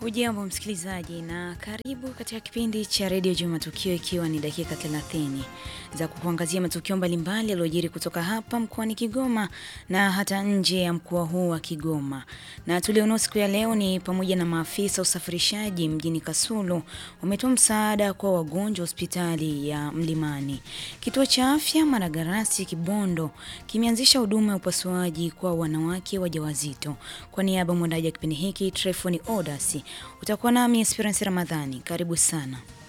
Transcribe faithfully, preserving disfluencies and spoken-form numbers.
Hujambo msikilizaji na karibu katika kipindi cha Radio Juma Tukio, ikiwa ni dakika thelathini za kukuangazia matukio mbalimbali yaliyojiri kutoka hapa mkoani Kigoma na hata nje ya mkoa huu wa Kigoma. Na tulionao siku ya leo ni pamoja na maafisa usafirishaji mjini Kasulu wametoa msaada kwa wagonjwa hospitali ya Mlimani. Kituo cha afya Maragarasi Kibondo kimeanzisha huduma ya upasuaji kwa wanawake wajawazito. Kwa niaba mwandaji wa kipindi hiki Trefoni Odasi, utakuwa nami Esperance Ramadhani. Karibu sana.